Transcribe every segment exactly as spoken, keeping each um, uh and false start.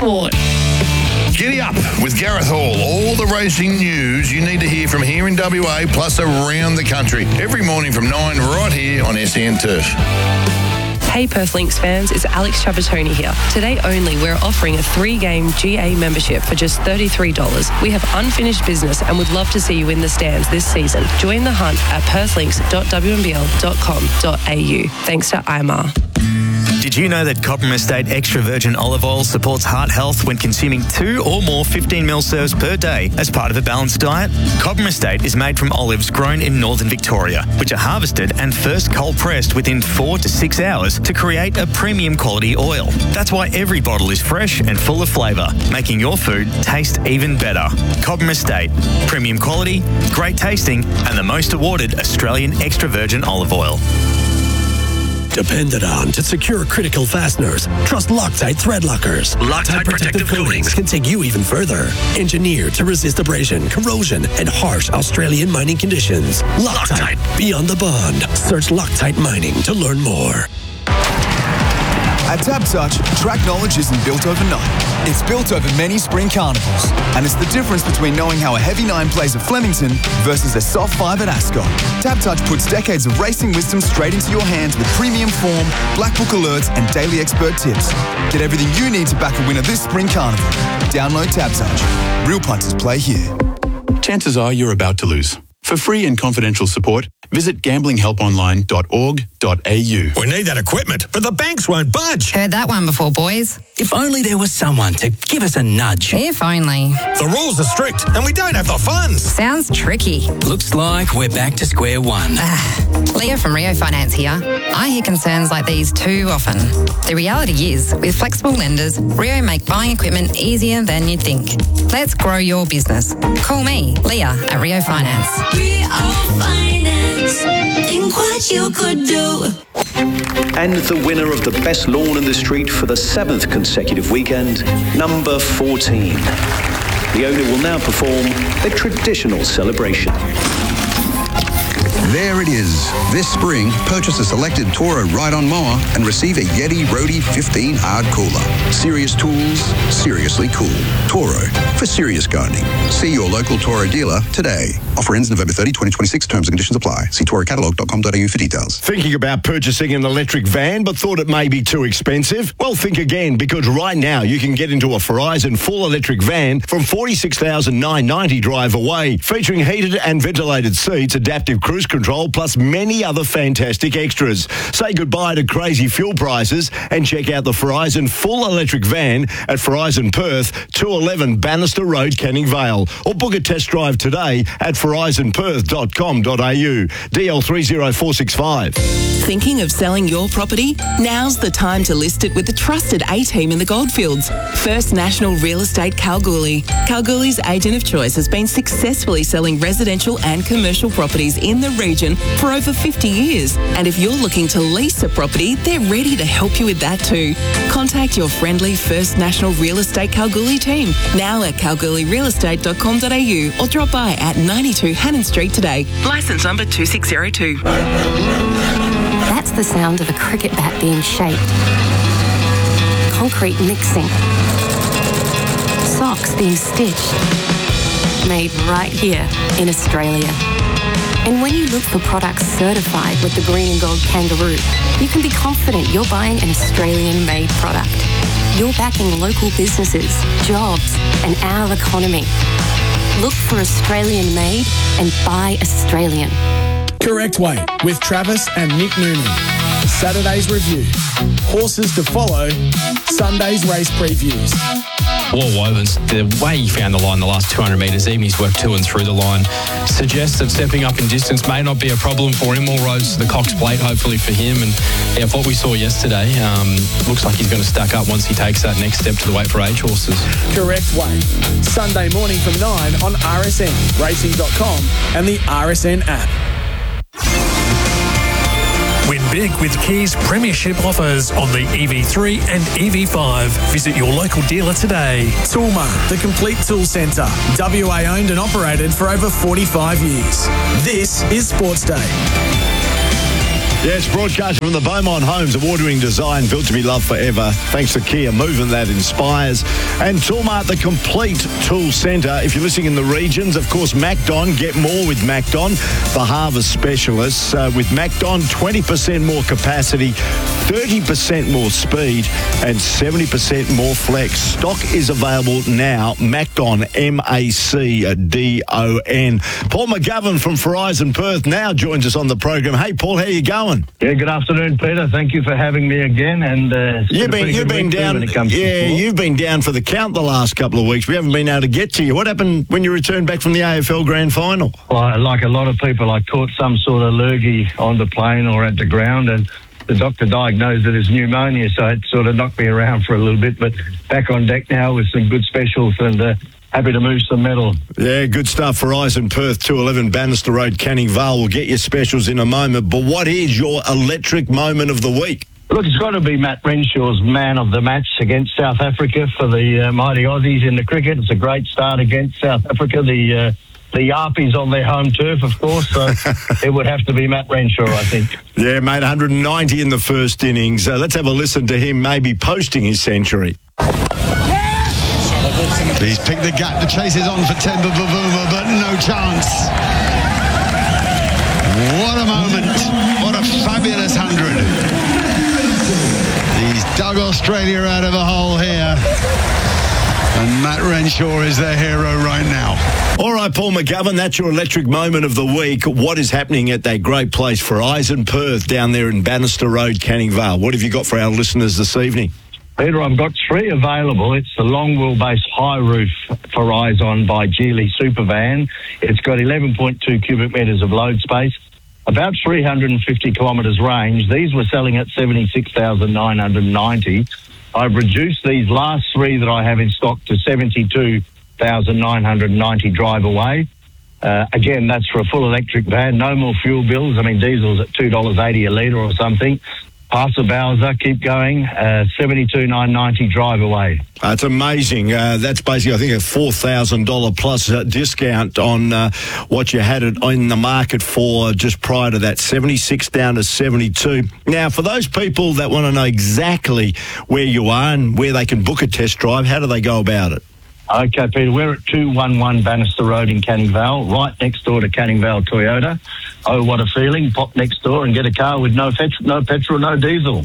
Sport. Giddy up with Gareth Hall. All the racing news you need to hear from here in W A plus around the country. Every morning from nine right here on S E N Turf. Hey Perth Lynx fans, it's Alex Trapattoni here. Today only, we're offering a three-game G A membership for just thirty-three dollars. We have unfinished business and would love to see you in the stands this season. Join the hunt at perth links dot w m b l dot com dot a u. Thanks to I M A R. Did you know that Cobram Estate Extra Virgin Olive Oil supports heart health when consuming two or more fifteen mil serves per day as part of a balanced diet? Cobram Estate is made from olives grown in northern Victoria, which are harvested and first cold pressed within four to six hours to create a premium quality oil. That's why every bottle is fresh and full of flavour, making your food taste even better. Cobram Estate, premium quality, great tasting, and the most awarded Australian extra virgin olive oil. Depended on to secure critical fasteners, trust Loctite thread lockers. Loctite protective coatings can take you even further. Engineered to resist abrasion, corrosion, and harsh Australian mining conditions. Loctite, beyond the bond. Search Loctite Mining to learn more. At TABtouch, track knowledge isn't built overnight. It's built over many spring carnivals. And it's the difference between knowing how a heavy nine plays at Flemington versus a soft five at Ascot. TABtouch puts decades of racing wisdom straight into your hands with premium form, black book alerts, and daily expert tips. Get everything you need to back a winner this spring carnival. Download TABtouch. Real punters play here. Chances are you're about to lose. For free and confidential support, visit gambling help online dot org dot a u. We need that equipment, but the banks won't budge. Heard that one before, boys. If only there was someone to give us a nudge. If only. The rules are strict and we don't have the funds. Sounds tricky. Looks like we're back to square one. Leah from Rio Finance here. I hear concerns like these too often. The reality is, with flexible lenders, Rio make buying equipment easier than you'd think. Let's grow your business. Call me, Leah, at Rio Finance. Rio Finance. Think what you could do. And the winner of the best lawn in the street for the seventh consecutive weekend, number fourteen. The owner will now perform the traditional celebration. There it is. This spring, purchase a selected Toro ride-on mower and receive a Yeti Roadie fifteen hard cooler. Serious tools, seriously cool. Toro, for serious gardening. See your local Toro dealer today. Offer ends November thirtieth, twenty twenty-six. Terms and conditions apply. See toro catalog dot com dot a u for details. Thinking about purchasing an electric van but thought it may be too expensive? Well, think again, because right now you can get into a Verizon full electric van from forty-six thousand nine hundred ninety dollars drive away, featuring heated and ventilated seats, adaptive cruise control, plus many other fantastic extras. Say goodbye to crazy fuel prices and check out the Verizon full electric van at Verizon Perth, two eleven Bannister Road, Canning Vale, or book a test drive today at verizon perth dot com dot a u. D L three zero four six five. Thinking of selling your property? Now's the time to list it with the trusted A-team in the Goldfields. First National Real Estate Kalgoorlie. Kalgoorlie's agent of choice has been successfully selling residential and commercial properties in the region for over fifty years. And if you're looking to lease a property, they're ready to help you with that too. Contact your friendly First National Real Estate Kalgoorlie team now at kalgoorlie real estate dot com dot a u or drop by at ninety-two Hannon Street today. Licence number two six zero two. That's the sound of a cricket bat being shaped. Concrete mixing. Socks being stitched. Made right here in Australia. And when you look for products certified with the Green and Gold Kangaroo, you can be confident you're buying an Australian-made product. You're backing local businesses, jobs, and our economy. Look for Australian-made and buy Australian. Correct Weight with Travis and Nick Noonan. Saturday's review. Horses to follow. Sunday's race previews. Wall Wovens, the way he found the line the last two hundred metres, even his work to and through the line, suggests that stepping up in distance may not be a problem for him. All roads to the Cox Plate, hopefully for him. And yeah, what we saw yesterday, um, looks like he's going to stack up once he takes that next step to the weight for age horses. Correct Weight. Sunday morning from nine on R S N, racing dot com and the R S N app. Win big with Kia's premiership offers on the E V three and E V five. Visit your local dealer today. Toolmart, the complete tool centre. W A owned and operated for over forty-five years. This is Sports Day. Yes, broadcast from the Beaumont Homes, award-winning design built to be loved forever. Thanks to Kia, movement that inspires. And Toolmart, the complete tool centre. If you're listening in the regions, of course, MacDon, get more with MacDon, the harvest specialists. Uh, with MacDon, twenty percent more capacity, thirty percent more speed, and seventy percent more flex. Stock is available now. MacDon, M A C D O N. Paul McGovern from Verizon Perth now joins us on the program. Hey, Paul, how you going? Yeah, good afternoon, Peter. Thank you for having me again. And uh, you've been you've been down. When it comes yeah, to you've been down for the count the last couple of weeks. We haven't been able to get to you. What happened when you returned back from the A F L Grand Final? Well, like a lot of people, I caught some sort of lurgy on the plane or at the ground, and the doctor diagnosed it as pneumonia, so it sort of knocked me around for a little bit. But back on deck now with some good specials and. Uh, Happy to move some metal. Yeah, good stuff. Verizon Perth, two eleven Bannister Road, Canning Vale. We'll get your specials in a moment. But what is your electric moment of the week? Look, it's got to be Matt Renshaw's man of the match against South Africa for the uh, mighty Aussies in the cricket. It's a great start against South Africa. The uh, the Yarpies on their home turf, of course. So it would have to be Matt Renshaw, I think. Yeah, mate, one hundred ninety in the first innings. Uh, let's have a listen to him maybe posting his century. He's picked the gap, the chase is on for Temba Bavuma, but no chance. What a moment. What a fabulous hundred. He's dug Australia out of a hole here. And Matt Renshaw is their hero right now. All right, Paul McGovern, that's your electric moment of the week. What is happening at that great place for Verizon Perth down there in Bannister Road, Canning Vale? What have you got for our listeners this evening? Peter, I've got three available. It's the long wheelbase high roof Verizon by Geely Supervan. It's got eleven point two cubic metres of load space, about three hundred fifty kilometres range. These were selling at seventy-six thousand nine hundred ninety. I've reduced these last three that I have in stock to seventy-two thousand nine hundred ninety drive away. Uh, again, that's for a full electric van. No more fuel bills. I mean, diesel's at two dollars eighty a litre or something. Pass the Bowser, keep going, uh, seventy-two thousand nine hundred ninety drive away. That's amazing. Uh, that's basically, I think, a four thousand dollars plus uh, discount on uh, what you had it in the market for just prior to that, seventy-six down to seventy-two. Now, for those people that want to know exactly where you are and where they can book a test drive, how do they go about it? Okay, Peter, we're at two eleven Bannister Road in Canning Vale, right next door to Canning Vale Toyota. Oh, what a feeling. Pop next door and get a car with no, fet- no petrol, no diesel.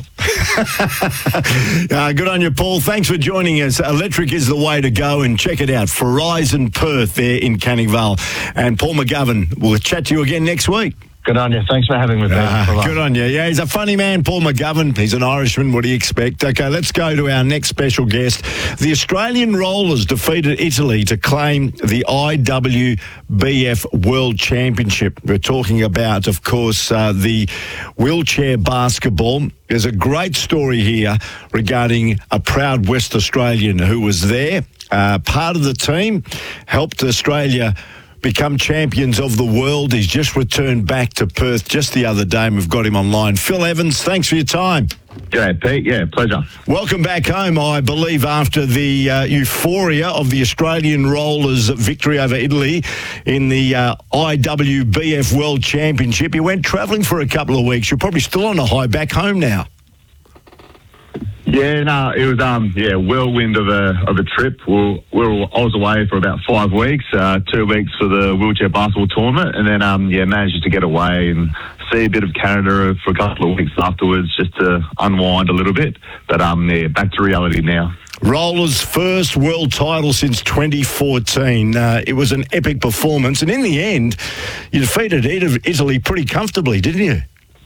uh, good on you, Paul. Thanks for joining us. Electric is the way to go, and check it out. Verizon Perth there in Canning Vale. And Paul McGovern, we'll chat to you again next week. Good on you. Thanks for having me. Uh, good on you. Yeah, he's a funny man, Paul McGovern. He's an Irishman. What do you expect? Okay, let's go to our next special guest. The Australian Rollers defeated Italy to claim the I W B F World Championship. We're talking about, of course, uh, the wheelchair basketball. There's a great story here regarding a proud West Australian who was there, uh, part of the team, helped Australia become champions of the world. He's just returned back to Perth just the other day, and we've got him online. Phil Evans, thanks for your time. G'day, Pete. Yeah, pleasure. Welcome back home, I believe, after the uh, euphoria of the Australian Rollers' victory over Italy in the uh, I W B F World Championship. You went travelling for a couple of weeks. You're probably still on a high back home now. Yeah, no, it was um yeah whirlwind of a of a trip. We we I was away for about five weeks, uh, two weeks for the wheelchair basketball tournament, and then um yeah managed to get away and see a bit of Canada for a couple of weeks afterwards, just to unwind a little bit. But um yeah, back to reality now. Rollers' first world title since twenty fourteen. Uh, it was an epic performance, and in the end, you defeated Italy pretty comfortably, didn't you?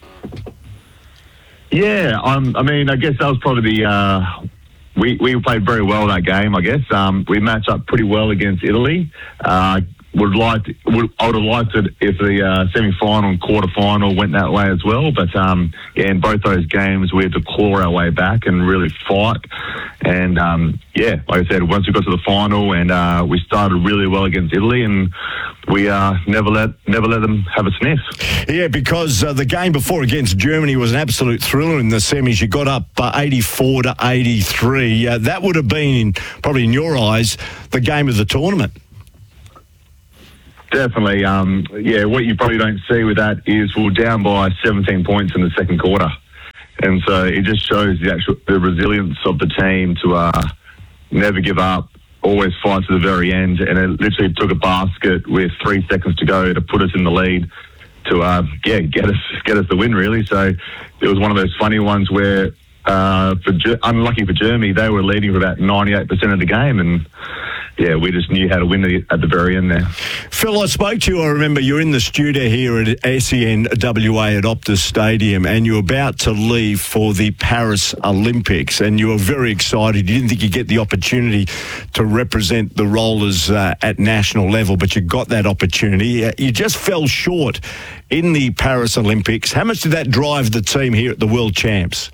Yeah, um, I mean, I guess that was probably the. Uh, we we played very well that game. I guess um, we matched up pretty well against Italy. Uh, would like to, would I would have liked it if the uh, semi-final and quarter-final went that way as well. But um, yeah, in both those games, we had to claw our way back and really fight. And um, yeah, like I said, once we got to the final, and uh, we started really well against Italy, and we uh, never let never let them have a sniff. Yeah, because uh, the game before against Germany was an absolute thriller in the semis. You got up uh, eighty-four to eighty-three. Uh, that would have been, probably in your eyes, the game of the tournament. Definitely. Um, yeah, what you probably don't see with that is we're down by seventeen points in the second quarter. And so it just shows the actual the resilience of the team to uh, never give up, always fight to the very end. And it literally took a basket with three seconds to go to put us in the lead to uh, yeah, get us get us the win, really. So it was one of those funny ones where, uh, for unlucky for Germany, they were leading for about ninety-eight percent of the game. And yeah, we just knew how to win the, at the very end there. Phil, I spoke to you, I remember you were in the studio here at S E N W A at Optus Stadium, and you were about to leave for the Paris Olympics, and you were very excited. You didn't think you'd get the opportunity to represent the rollers uh, at national level, but you got that opportunity. Uh, you just fell short in the Paris Olympics. How much did that drive the team here at the World Champs?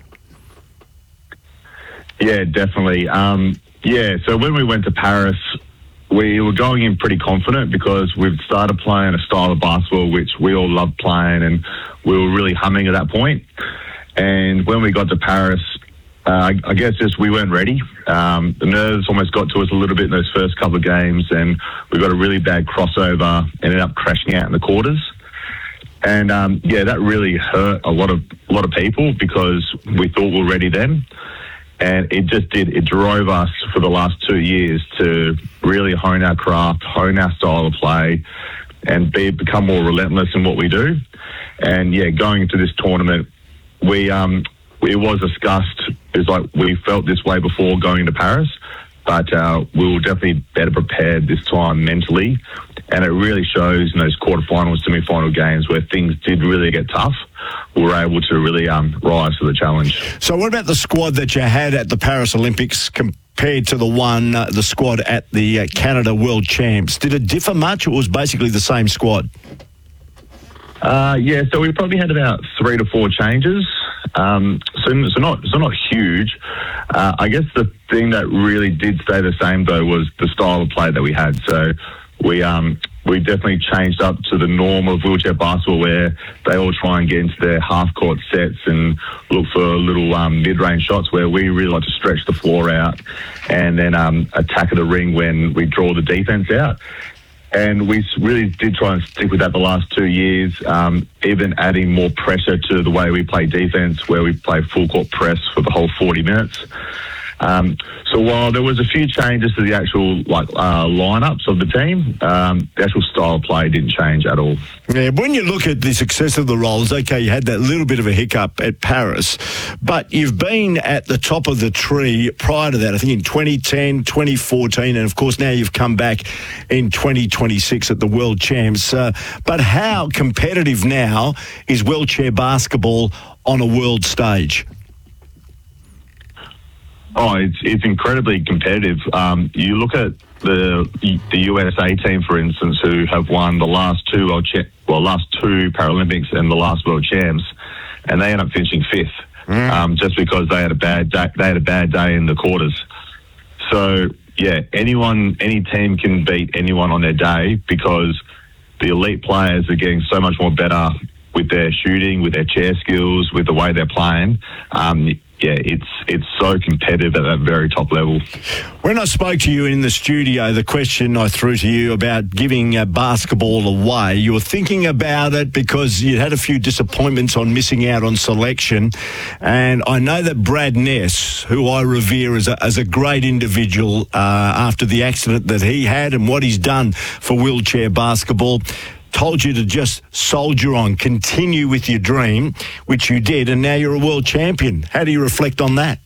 Yeah, definitely. Um, yeah, so when we went to Paris, we were going in pretty confident because we've started playing a style of basketball which we all love playing, and we were really humming at that point. And when we got to Paris, uh, I guess just we weren't ready. Um, the nerves almost got to us a little bit in those first couple of games, and we got a really bad crossover, ended up crashing out in the quarters. And um, yeah, that really hurt a lot of a lot of people because we thought we were ready then. And it just did, it drove us for the last two years to really hone our craft, hone our style of play, and be become more relentless in what we do. And yeah, going into this tournament, we um, it was discussed. It's like we felt this way before going to Paris, but uh, we were definitely better prepared this time mentally. And it really shows in those quarterfinals, semi-final games where things did really get tough, we were able to really um, rise to the challenge. So what about the squad that you had at the Paris Olympics compared to the one, uh, the squad at the uh, Canada World Champs? Did it differ much, or was basically the same squad? Uh, yeah, so we probably had about three to four changes. Um, so, so not so not huge. Uh, I guess the thing that really did stay the same, though, was the style of play that we had. So we um, we definitely changed up to the norm of wheelchair basketball, where they all try and get into their half-court sets and look for little um, mid-range shots, where we really like to stretch the floor out and then um, attack at the ring when we draw the defense out. And we really did try and stick with that the last two years, um, even adding more pressure to the way we play defense, where we play full court press for the whole forty minutes. Um, so while there was a few changes to the actual like uh, lineups of the team, um, the actual style of play didn't change at all. Yeah, when you look at the success of the Rollers, okay, you had that little bit of a hiccup at Paris, but you've been at the top of the tree prior to that, I think in twenty ten, twenty fourteen, and of course now you've come back in twenty twenty-six at the World Champs. Uh, but how competitive now is wheelchair basketball on a world stage? Oh, it's it's incredibly competitive. Um, you look at the the U S A team, for instance, who have won the last two world cha- well, last two Paralympics and the last World Champs, and they end up finishing fifth, mm. um, just because they had a bad day, they had a bad day in the quarters. So yeah, anyone, any team can beat anyone on their day because the elite players are getting so much more better with their shooting, with their chair skills, with the way they're playing. Um, Yeah, it's it's so competitive at that very top level. When I spoke to you in the studio, the question I threw to you about giving uh, basketball away, you were thinking about it because you had a few disappointments on missing out on selection. And I know that Brad Ness, who I revere as a, as a great individual uh, after the accident that he had and what he's done for wheelchair basketball, told you to just soldier on, continue with your dream, which you did, and now you're a world champion. How do you reflect on that?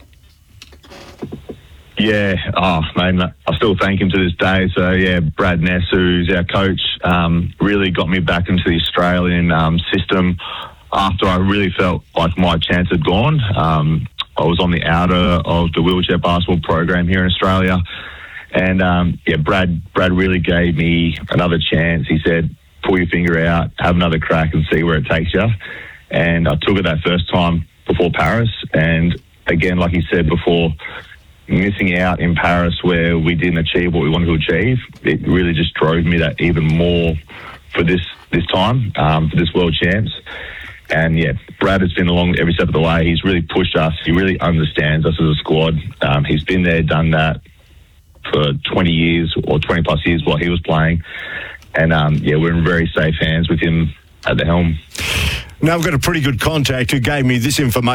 Yeah, oh, man, I still thank him to this day. So, yeah, Brad Ness, who's our coach, um, really got me back into the Australian um, system after I really felt like my chance had gone. Um, I was on the outer of the wheelchair basketball program here in Australia. And, um, yeah, Brad Brad really gave me another chance. He said, pull your finger out, have another crack and see where it takes you. And I took it that first time before Paris. And, again, like he said before, missing out in Paris where we didn't achieve what we wanted to achieve, it really just drove me that even more for this, this time, um, for this World Champs. And, yeah, Brad has been along every step of the way. He's really pushed us. He really understands us as a squad. Um, he's been there, done that for twenty years or twenty plus years while he was playing. and um, yeah, we're in very safe hands with him at the helm. Now, I've got a pretty good contact who gave me this information.